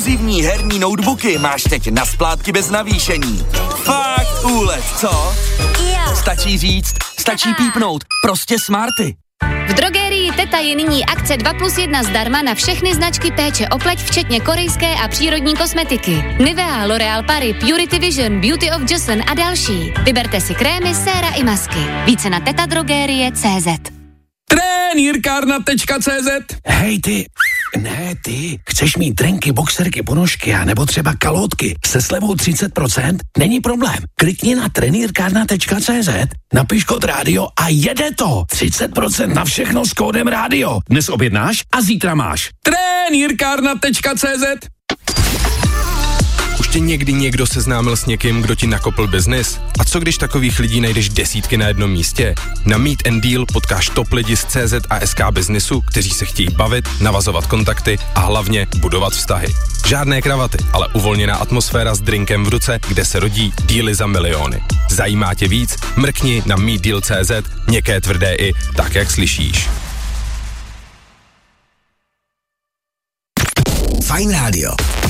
exkluzivní herní notebooky máš teď na splátky bez navýšení. Fakt úlet, co? Jo. Stačí říct, stačí pípnout, prostě smarty. V drogerii Teta je nyní akce 2+1 zdarma na všechny značky péče o pleť, včetně korejské a přírodní kosmetiky. Nivea, L'Oréal Paris, Purity Vision, Beauty of Joseon a další. Vyberte si krémy, séra i masky. Více na tetadrogerie.cz. Trenýrkárna.cz. Hej ty, ne ty, chceš mít trenky, boxerky, ponožky a nebo třeba kalhotky se slevou 30%? Není problém. Klikni na trenýrkárna.cz, napiš kód rádio a jede to. 30% na všechno s kódem rádio. Dnes objednáš a zítra máš. Trenýrkárna.cz. Už tě někdy někdo seznámil s někým, kdo ti nakopl biznis? A co když takových lidí najdeš desítky na jednom místě? Na Meet and Deal potkáš top lidi z CZ a SK Businessu, kteří se chtějí bavit, navazovat kontakty a hlavně budovat vztahy. Žádné kravaty, ale uvolněná atmosféra s drinkem v ruce, kde se rodí díly za miliony. Zajímá tě víc? Mrkni na meetdeal.cz, měkké tvrdé i tak, jak slyšíš. Fajn rádio.